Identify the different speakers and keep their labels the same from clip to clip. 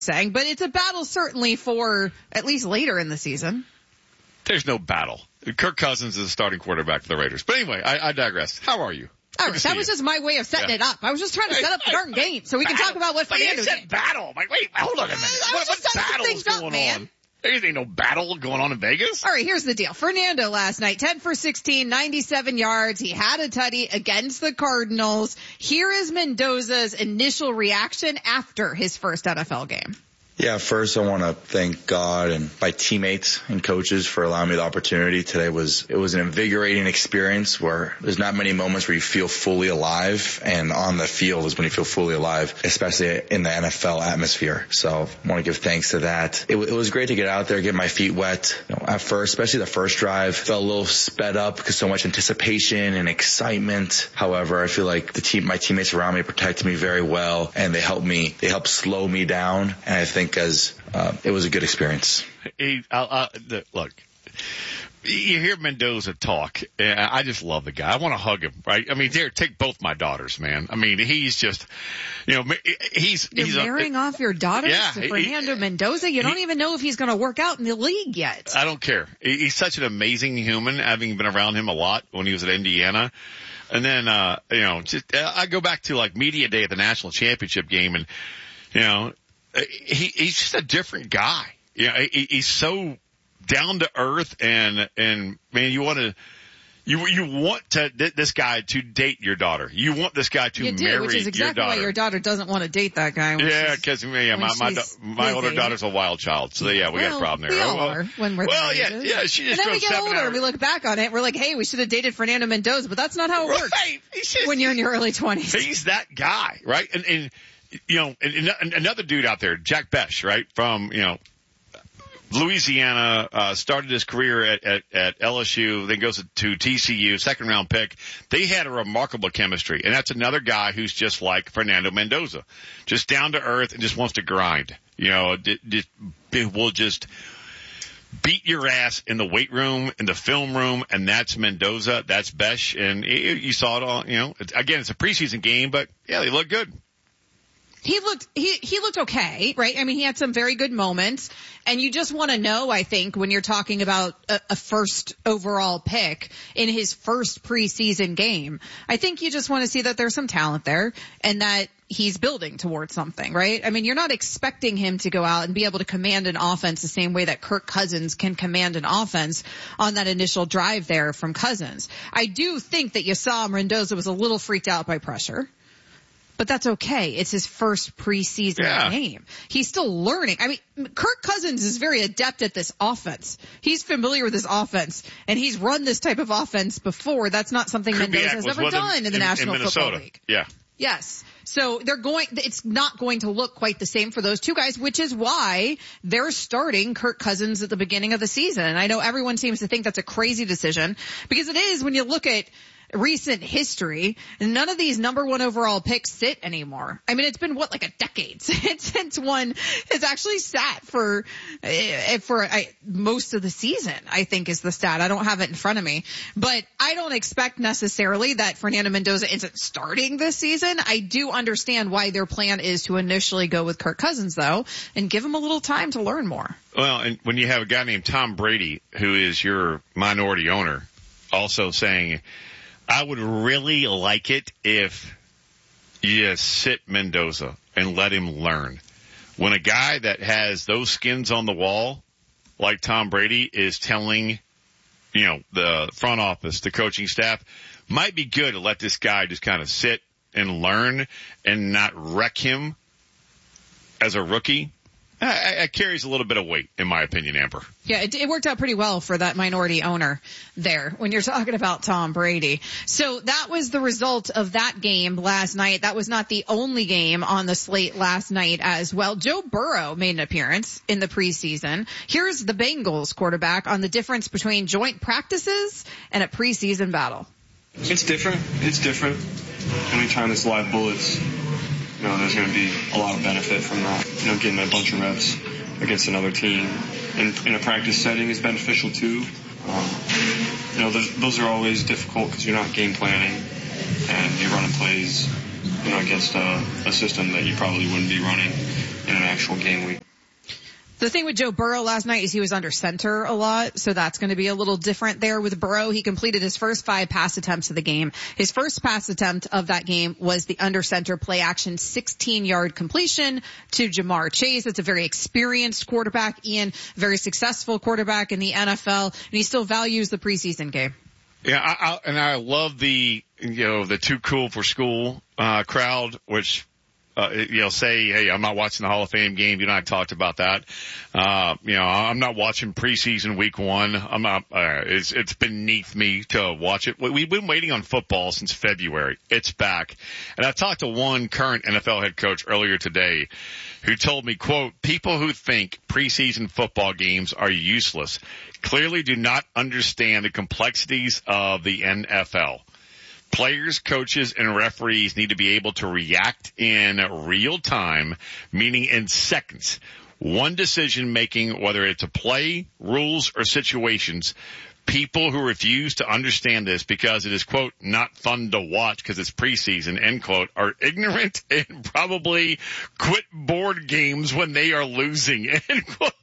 Speaker 1: saying, but it's a battle certainly for at least later in the season.
Speaker 2: There's no battle. Kirk Cousins is the starting quarterback for the Raiders. But anyway, I digress. How are you?
Speaker 1: All right, that was just my way of setting it up. I was just trying to set up the darn game so we can talk about what Fernando did.
Speaker 2: Battle. I'm like, wait, hold on a minute. What battle is going on? There ain't no battle going on in Vegas.
Speaker 1: All right, here's the deal. Fernando last night, 10 for 16, 97 yards. He had a tutty against the Cardinals. Here is Mendoza's initial reaction after his first NFL game.
Speaker 3: Yeah, first I want to thank God and my teammates and coaches for allowing me the opportunity. Today was an invigorating experience where there's not many moments where you feel fully alive, and on the field is when you feel fully alive, especially in the NFL atmosphere. So I want to give thanks to that. It was great to get out there, get my feet wet. At first, especially the first drive, felt a little sped up because so much anticipation and excitement. However, I feel like my teammates around me protected me very well, and they helped slow me down, and I think it was a good experience.
Speaker 2: Look, you hear Mendoza talk, and I just love the guy. I want to hug him, right? I mean, take both my daughters, man. I mean, he's just, You're
Speaker 1: marrying off your daughters to Fernando Mendoza? You don't even know if he's going to work out in the league yet.
Speaker 2: I don't care. He's such an amazing human, having been around him a lot when he was at Indiana. And then, I go back to like media day at the national championship game, and, he's just a different guy. He's so down to earth, and man, you want this guy to date your daughter. You want this guy to marry your daughter.
Speaker 1: Which is exactly why your daughter doesn't want to date that guy.
Speaker 2: Yeah, because my older daughter's a wild child, so we got a problem there.
Speaker 1: We all are when we're
Speaker 2: yeah. She just
Speaker 1: and then we get older and we look back on it. We're like, hey, we should have dated Fernando Mendoza, but that's not how it works when you're in your early 20s.
Speaker 2: He's that guy, right? And another dude out there, Jack Besh, right, from, Louisiana, started his career at LSU, then goes to TCU, second round pick. They had a remarkable chemistry, and that's another guy who's just like Fernando Mendoza, just down to earth and just wants to grind. Will just beat your ass in the weight room, in the film room, and that's Mendoza, that's Besh, and you saw it all, again, it's a preseason game, but yeah, they look good.
Speaker 1: He looked okay, right? I mean, he had some very good moments, and you just want to know, I think, when you're talking about a first overall pick in his first preseason game, I think you just want to see that there's some talent there and that he's building towards something, right? I mean, you're not expecting him to go out and be able to command an offense the same way that Kirk Cousins can command an offense on that initial drive there from Cousins. I do think that you saw Mendoza was a little freaked out by pressure. But that's okay. It's his first preseason game. He's still learning. I mean, Kirk Cousins is very adept at this offense. He's familiar with this offense, and he's run this type of offense before. That's not something Mendoza has ever done in the National Football League.
Speaker 2: Yeah.
Speaker 1: Yes. So it's not going to look quite the same for those two guys, which is why they're starting Kirk Cousins at the beginning of the season. And I know everyone seems to think that's a crazy decision, because it is when you look at recent history. None of these number one overall picks sit anymore. I mean, it's been a decade since one has actually sat for most of the season, I think is the stat. I don't have it in front of me, but I don't expect necessarily that Fernando Mendoza isn't starting this season. I do understand why their plan is to initially go with Kirk Cousins though, and give him a little time to learn more.
Speaker 2: Well, and when you have a guy named Tom Brady, who is your minority owner, also saying, I would really like it if you sit Mendoza and let him learn. When a guy that has those skins on the wall, like Tom Brady, is telling, the front office, the coaching staff, might be good to let this guy just kind of sit and learn and not wreck him as a rookie. It carries a little bit of weight, in my opinion, Amber.
Speaker 1: Yeah, it worked out pretty well for that minority owner there when you're talking about Tom Brady. So that was the result of that game last night. That was not the only game on the slate last night as well. Joe Burrow made an appearance in the preseason. Here's the Bengals quarterback on the difference between joint practices and a preseason battle.
Speaker 4: It's different. Anytime it's live bullets, there's going to be a lot of benefit from that. Getting a bunch of reps against another team in a practice setting is beneficial too. Those are always difficult because you're not game planning and you're running plays, against a system that you probably wouldn't be running. in an actual game week.
Speaker 1: The thing with Joe Burrow last night is he was under center a lot, so that's going to be a little different there with Burrow. He completed his first 5 pass attempts of the game. His first pass attempt of that game was the under center play action 16-yard completion to Jamar Chase. It's a very experienced quarterback, Ian, very successful quarterback in the NFL, and he still values the preseason game.
Speaker 2: Yeah, I love the too cool for school crowd, which say, hey, I'm not watching the Hall of Fame game. You and I talked about that. I'm not watching preseason week 1. I'm not, it's beneath me to watch it. We've been waiting on football since February. It's back. And I talked to one current NFL head coach earlier today who told me, quote, people who think preseason football games are useless clearly do not understand the complexities of the NFL. Players, coaches, and referees need to be able to react in real time, meaning in seconds. One decision making, whether it's a play, rules, or situations. People who refuse to understand this because it is, quote, not fun to watch because it's preseason, end quote, are ignorant and probably quit board games when they are losing, end quote.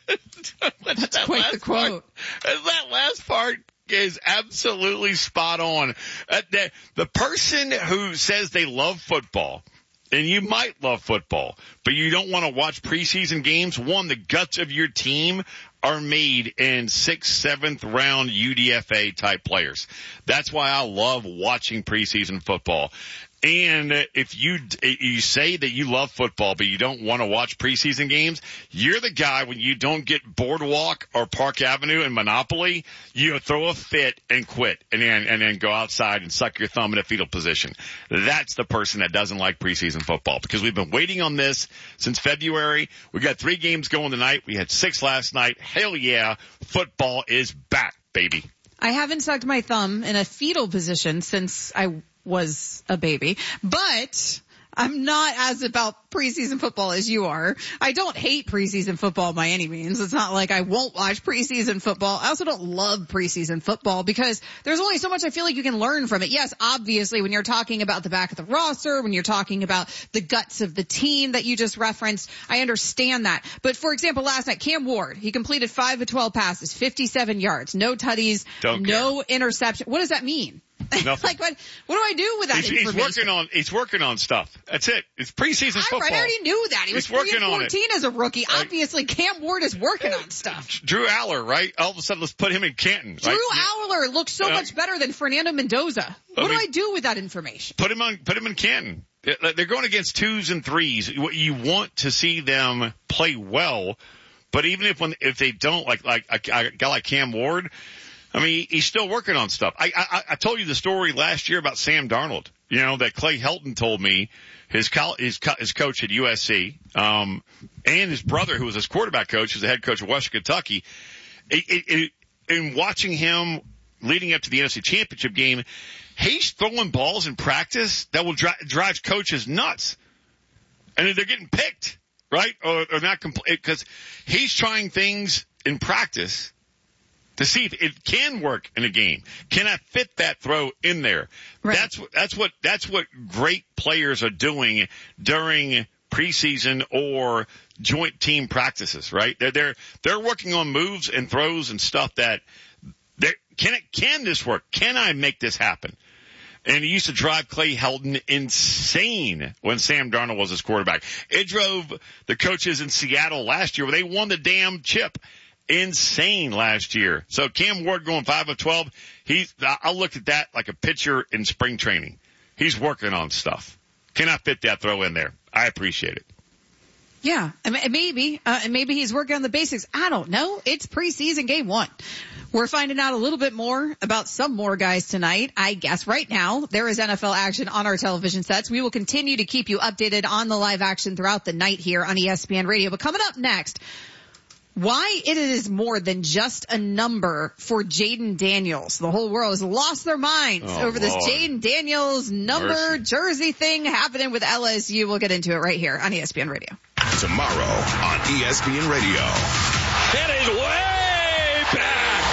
Speaker 1: That's quite the quote.
Speaker 2: That last part is absolutely spot on. The person who says they love football, and you might love football, but you don't want to watch preseason games, one, the guts of your team are made in 6th, 7th round UDFA type players. That's why I love watching preseason football. And if you say that you love football, but you don't want to watch preseason games, you're the guy when you don't get Boardwalk or Park Avenue and Monopoly, you throw a fit and quit and then go outside and suck your thumb in a fetal position. That's the person that doesn't like preseason football because we've been waiting on this since February. We got 3 games going tonight. We had 6 last night. Hell yeah. Football is back, baby.
Speaker 1: I haven't sucked my thumb in a fetal position since I was a baby, but I'm not as about preseason football as you are. I don't hate preseason football by any means. It's not like I won't watch preseason football. I also don't love preseason football because there's only so much I feel like you can learn from it. Yes, obviously, when you're talking about the back of the roster, when you're talking about the guts of the team that you just referenced, I understand that. But for example, last night, Cam Ward, he completed 5 of 12 passes, 57 yards, no tutties, no interception. What does that mean? Like what do I do with that information?
Speaker 2: He's working on stuff. That's it. It's preseason football.
Speaker 1: I already knew that. He was 3-14 as a rookie. Obviously, Cam Ward is working on stuff.
Speaker 2: Drew Aller, right? All of a sudden, let's put him in Canton.
Speaker 1: Drew Aller looks so much better than Fernando Mendoza. What do I do with that information?
Speaker 2: Put him in Canton. They're going against 2s and 3s. You want to see them play well, but even if they don't, like a guy like Cam Ward, I mean, he's still working on stuff. I told you the story last year about Sam Darnold, that Clay Helton told me, his coach at USC, and his brother, who was his quarterback coach, who's the head coach of Western Kentucky. In watching him leading up to the NFC Championship game, he's throwing balls in practice that will drive coaches nuts. And they're getting picked, right? Or not because he's trying things in practice to see if it can work in a game. Can I fit that throw in there?
Speaker 1: Right.
Speaker 2: That's what great players are doing during preseason or joint team practices, right? They're working on moves and throws and stuff that can this work? Can I make this happen? And he used to drive Clay Helton insane when Sam Darnold was his quarterback. It drove the coaches in Seattle last year where they won the damn chip. Insane last year. So Cam Ward going 5 of 12. I looked at that like a pitcher in spring training. He's working on stuff. Can I fit that throw in there? I appreciate it.
Speaker 1: Yeah, maybe he's working on the basics. I don't know. It's preseason game 1. We're finding out a little bit more about some more guys tonight. I guess right now there is NFL action on our television sets. We will continue to keep you updated on the live action throughout the night here on ESPN Radio. But coming up next, why it is more than just a number for Jaden Daniels. The whole world has lost their minds over this Jaden Daniels number jersey thing happening with LSU. We'll get into it right here on ESPN Radio.
Speaker 5: Tomorrow on ESPN Radio.
Speaker 6: It is way back.
Speaker 5: Matt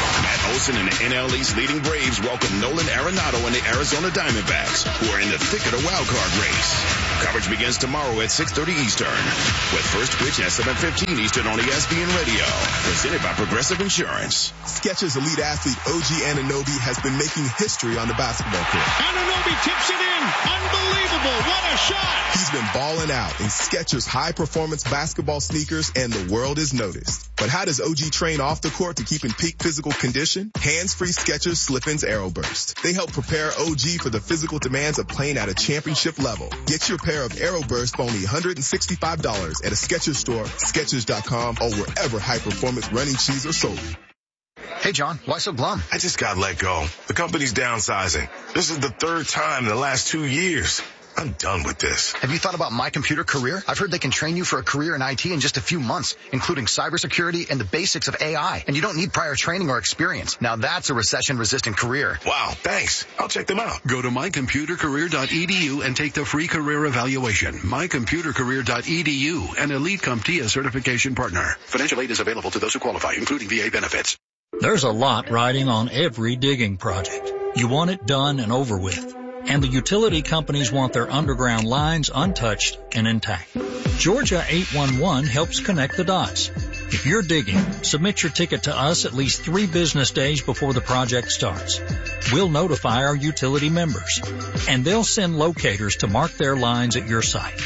Speaker 5: Olsen and the NL East leading Braves welcome Nolan Arenado and the Arizona Diamondbacks, who are in the thick of the wild card race. Coverage begins tomorrow at 6:30 Eastern, with first pitch at 7:15 Eastern on ESPN Radio. Presented by Progressive Insurance.
Speaker 6: Skechers elite athlete OG Anunoby has been making history on the basketball court.
Speaker 7: Anunoby tips it in. Unbelievable. What a shot.
Speaker 6: He's been balling out in Skechers high-performance basketball sneakers, and the world has noticed. But how does OG train off the court to keep in peak physical condition? Hands-free Skechers Slip-ins AeroBurst. They help prepare OG for the physical demands of playing at a championship level. Get your pair of AeroBurst for only $165 at a Skechers store, Skechers.com, or wherever high-performance running shoes are sold.
Speaker 8: Hey, John, why so glum?
Speaker 9: I just got let go. The company's downsizing. This is the third time in the last 2 years. I'm done with this.
Speaker 8: Have you thought about My Computer Career? I've heard they can train you for a career in IT in just a few months, including cybersecurity and the basics of AI. And you don't need prior training or experience. Now that's a recession-resistant career.
Speaker 9: Wow, thanks. I'll check them out.
Speaker 10: Go to mycomputercareer.edu and take the free career evaluation. mycomputercareer.edu, an Elite CompTIA certification partner. Financial aid is available to those who qualify, including VA benefits.
Speaker 11: There's a lot riding on every digging project. You want it done and over with. And the utility companies want their underground lines untouched and intact. Georgia 811 helps connect the dots. If you're digging, submit your ticket to us at least 3 business days before the project starts. We'll notify our utility members, and they'll send locators to mark their lines at your site.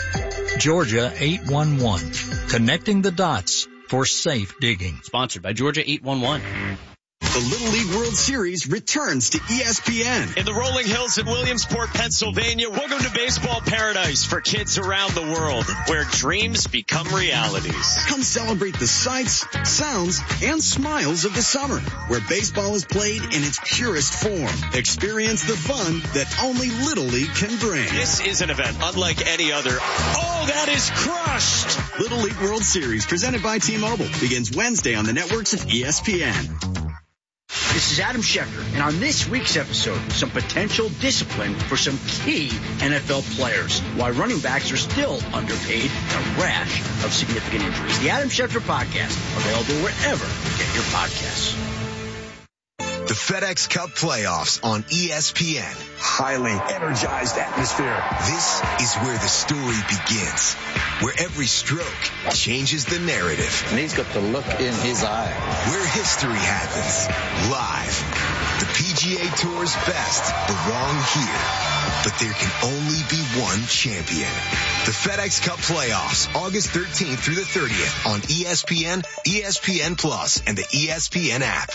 Speaker 11: Georgia 811, connecting the dots for safe digging.
Speaker 12: Sponsored by Georgia 811.
Speaker 13: The Little League World Series returns to ESPN.
Speaker 14: In the rolling hills in Williamsport, Pennsylvania, welcome to baseball paradise for kids around the world, where dreams become realities.
Speaker 13: Come celebrate the sights, sounds, and smiles of the summer, where baseball is played in its purest form. Experience the fun that only Little League can bring.
Speaker 14: This is an event unlike any other. Oh, that is crushed!
Speaker 13: Little League World Series, presented by T-Mobile, begins Wednesday on the networks of ESPN.
Speaker 15: This is Adam Schefter, and on this week's episode, some potential discipline for some key NFL players, why running backs are still underpaid, and a rash of significant injuries. The Adam Schefter Podcast, available wherever you get your podcasts.
Speaker 16: The FedEx Cup playoffs on ESPN.
Speaker 17: Highly energized atmosphere.
Speaker 16: This is where the story begins, where every stroke changes the narrative.
Speaker 18: And he's got the look in his eye.
Speaker 16: Where history happens, live. The PGA Tour's best belong here. But there can only be one champion. The FedEx Cup playoffs, August 13th through the 30th on ESPN, ESPN Plus, and the ESPN app.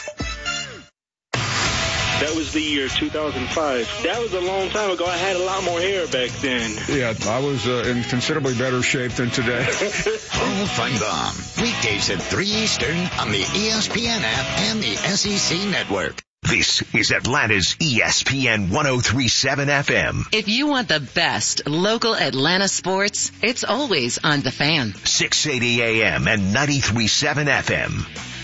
Speaker 19: That was the year 2005. That was a long time ago. I had a lot more hair back then.
Speaker 20: Yeah, I was in considerably better shape than today.
Speaker 21: Hall from Bomb. Weekdays at 3 Eastern on the ESPN app and the SEC network.
Speaker 22: This is Atlanta's ESPN 103.7 FM.
Speaker 23: If you want the best local Atlanta sports, it's always on The Fan.
Speaker 22: 680 AM and 93.7 FM.